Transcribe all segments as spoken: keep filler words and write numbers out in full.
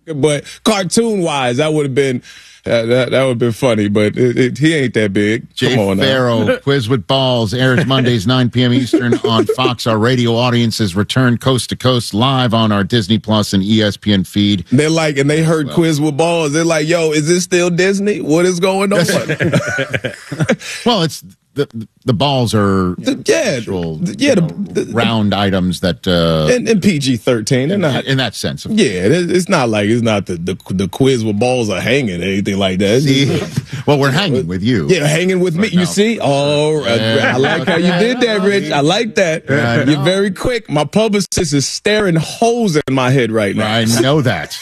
But cartoon-wise, that would have been uh, that, that would have been funny. But it, it, he ain't that big. Jay Come on Farrell, now. Quiz with Balls, airs Mondays, nine p.m. Eastern on Fox. Our radio audiences return coast to coast live on our Disney Plus and E S P N feed. They're like, and they heard well, Quiz with Balls. They're like, yo, is this still Disney? What is going on? Well, it's the the balls are the, yeah, actual, yeah, the, know, the, round items that uh, and, and P G thirteen. They're in, not in that sense. Of yeah, it's not like it's not the, the the Quiz with Balls are hanging or anything like that. See? Well, we're hanging with you. Yeah, hanging with me. You see? Oh, yeah. I like how you did that, Rich. I like that. Yeah, I You're very quick. My publicist is staring holes in my head right now. I know that.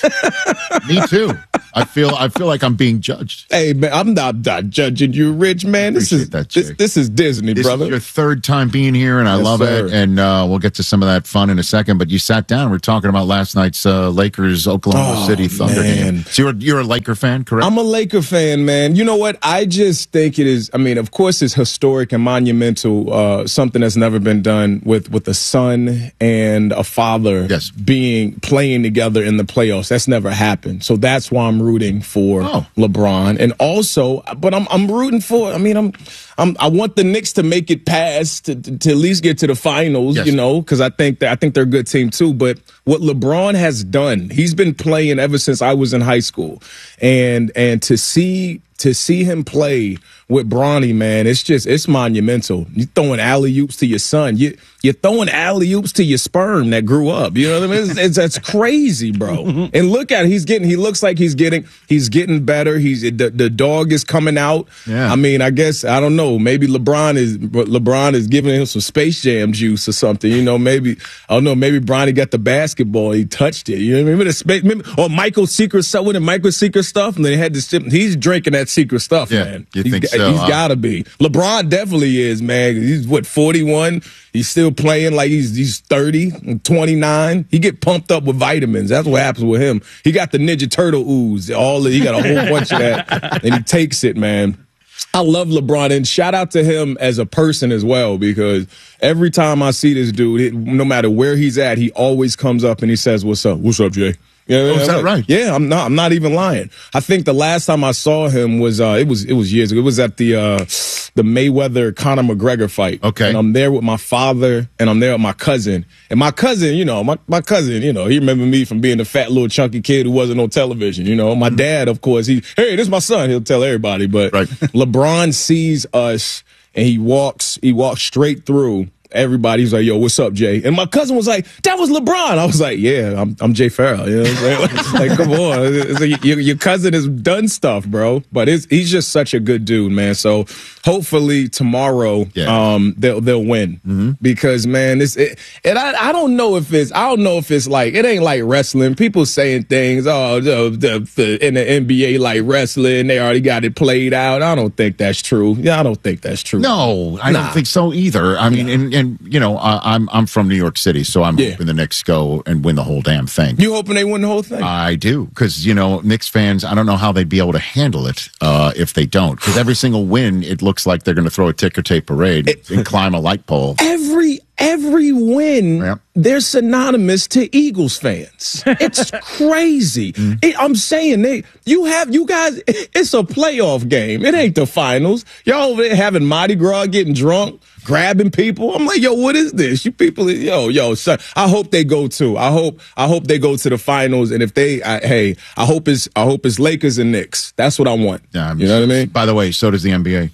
Me too. I feel I feel like I'm being judged. Hey, man, I'm not, not judging you, Rich, man. This is that, this, this is Disney, this brother. Is your third time being here, and I yes, love sir. it. And uh, we'll get to some of that fun in a second. But you sat down. We're talking about last night's uh, Lakers Oklahoma oh, City Thunder man. game. So you're you're a Laker fan, correct? I'm a Laker fan, man. You know what? I just think it is. I mean, of course, it's historic and monumental. Uh, something that's never been done with with a son and a father yes. being playing together in the playoffs. That's never happened. So that's why I'm rooting for oh. LeBron. And also, but I'm I'm rooting for. I mean, I'm I'm I want the Knicks to make it past to, to, to at least get to the finals. Yes. You know, because I think that I think they're a good team too. But what LeBron has done, he's been playing ever since I was in high school, and and to see to see him play with Bronny, man, it's just it's monumental. You throwing alley oops to your son. You you're throwing alley oops to your sperm that grew up. You know what I mean? It's, it's that's crazy, bro. And look at it. He's getting. He looks like he's getting. He's getting better. He's the, the dog is coming out. Yeah. I mean, I guess I don't know. Maybe LeBron is LeBron is giving him some Space Jam juice or something. You know, maybe I don't know. Maybe Bronny got the basketball. He touched it. You know what I mean? Remember the space? Remember, or Michael Secret stuff with the Michael Secret stuff, and then he had this. He's drinking that secret stuff, yeah, man. You he's, think so? He's huh? got to be. LeBron definitely is, man. He's what forty-one. He's still playing like he's he's thirty, twenty-nine. He get pumped up with vitamins. That's what happens with him. He got the Ninja Turtle ooze. All he got a whole bunch of that, and he takes it, man. I love LeBron, and shout out to him as a person as well, because every time I see this dude, it, no matter where he's at, he always comes up and he says, "What's up? What's up, Jay?" Yeah, oh, is that right? Yeah, I'm not. I'm not even lying. I think the last time I saw him was uh, it was it was years ago. It was at the uh, the Mayweather Conor McGregor fight. Okay, and I'm there with my father, and I'm there with my cousin. And my cousin, you know, my my cousin, you know, he remember me from being a fat little chunky kid who wasn't on television. You know, my dad, of course, he hey, this is my son. He'll tell everybody. But right. LeBron sees us, and he walks. He walks straight through. Everybody's like, yo, what's up, Jay? And my cousin was like, that was LeBron. I was like, yeah, I'm I'm Jay Farrell. You know what I'm saying? Like, come on. It's like, your, your cousin has done stuff, bro. But it's, he's just such a good dude, man. So hopefully tomorrow yeah. um, they'll they'll win. Mm-hmm. Because, man, it's it, and I, I don't know if it's I don't know if it's like it ain't like wrestling. People saying things, oh, the, the, the in the N B A like wrestling, they already got it played out. I don't think that's true. Yeah, I don't think that's true. No, I nah. don't think so either. I mean, nah. and, and you know, I, I'm I'm from New York City, so I'm yeah. hoping the Knicks go and win the whole damn thing. You hoping they win the whole thing? I do, because you know, Knicks fans, I don't know how they'd be able to handle it uh, if they don't. Because every single win, it looks like they're going to throw a ticker tape parade it, and climb a light pole. Every every win, yep. they're synonymous to Eagles fans. It's crazy. Mm-hmm. it, I'm saying they, you have you guys. It's a playoff game. It ain't the finals. Y'all over there having Mardi Gras, getting drunk, grabbing people. I'm like, yo, what is this? You people, yo, yo, son. I hope they go to. I hope, I hope they go to the finals. And if they, I, hey, I hope it's, I hope it's Lakers and Knicks. That's what I want. Yeah, you know what I mean? By the way, so does the N B A.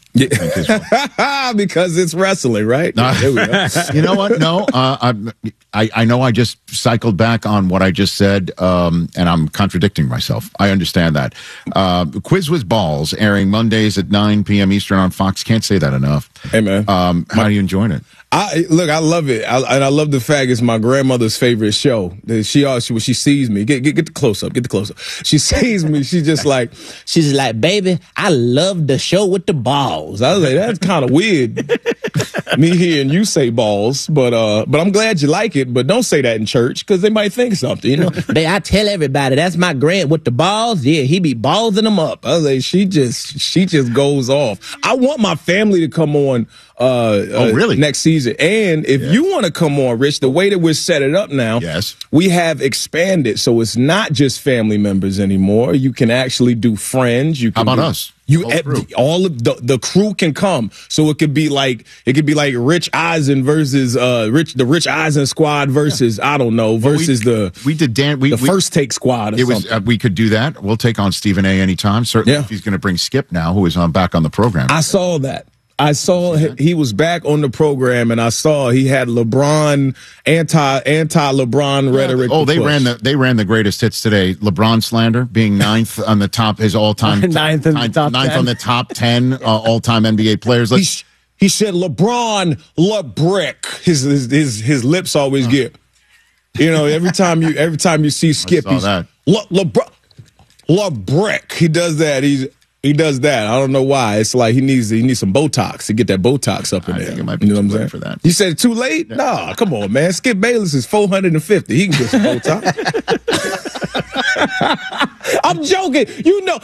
Yeah. Because it's wrestling, right? No. There we go. You know what? No, uh, I, I know I just cycled back on what I just said, um, and I'm contradicting myself. I understand that. Uh, Quiz with Balls, airing Mondays at nine p.m. Eastern on Fox. Can't say that enough. Hey, man. Um, how are you enjoying it? I look, I love it, I, and I love the fact it's my grandmother's favorite show. She always, when she sees me, get get get the close up, get the close up. She sees me, she's just like, she's like, baby, I love the show with the balls. I was like, that's kind of weird, me hearing you say balls, but uh, but I'm glad you like it. But don't say that in church because they might think something, you know. They, I tell everybody that's my grand with the balls. Yeah, he be ballsing them up. I was like, she just she just goes off. I want my family to come on Uh, oh, really? Uh, next season. And if yeah. you want to come on, Rich, the way that we're set it up now, yes, we have expanded. So it's not just family members anymore. You can actually do friends. You can How about do, us? You all of the, the crew can come. So it could be like it could be like Rich Eisen versus uh Rich the Rich Eisen squad versus yeah. I don't know versus well, we, the we did Dan we the we, first take squad. Or it was uh, we could do that. We'll take on Stephen A. anytime. Certainly, yeah. if he's going to bring Skip now, who is on back on the program. I saw that. I saw he, he was back on the program, and I saw he had LeBron anti anti LeBron yeah. rhetoric. Oh, they push. ran the they ran the greatest hits today. LeBron slander being ninth on the top, his all time ninth, in the top ninth ten. on the top ten uh, all time N B A players. He, he said LeBron LeBrick. His his his, his lips always oh. get. You know, every time you every time you see Skip, he's that. Le, LeBron LeBrick. He does that. He's. He does that. I don't know why. It's like he needs he needs some Botox to get that Botox up in I there. Think it might be you know too what I'm late saying? For that. You said too late? Yeah. Nah, come on, man. Skip Bayless is four hundred fifty. He can get some Botox. I'm joking. You know,